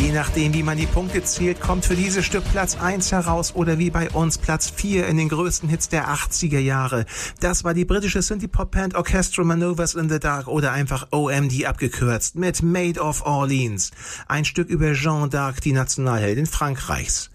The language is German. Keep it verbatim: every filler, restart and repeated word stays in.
Je nachdem, wie man die Punkte zählt, kommt für dieses Stück Platz eins heraus oder wie bei uns Platz vier in den größten Hits der achtziger Jahre. Das war die britische Synthie-Pop-Band Orchestral Manoeuvres in the Dark oder einfach O M D abgekürzt mit Maid of Orleans. Ein Stück über Jeanne d'Arc, die Nationalheldin Frankreichs.